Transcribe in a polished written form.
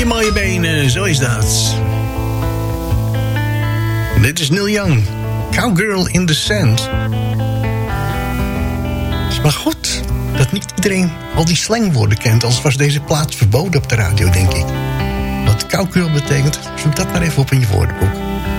mooie benen, zo is dat. Dit is Neil Young. Cowgirl in the Sand. Het is maar goed dat niet iedereen al die slangwoorden kent. Anders was deze plaat verboden op de radio, denk ik. Wat cowgirl betekent, zoek dat maar even op in je woordenboek.